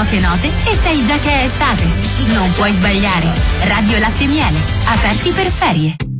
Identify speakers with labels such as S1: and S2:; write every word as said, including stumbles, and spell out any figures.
S1: poche note e sai già che è estate. Non puoi sbagliare. Radio Latte Miele, aperti per ferie.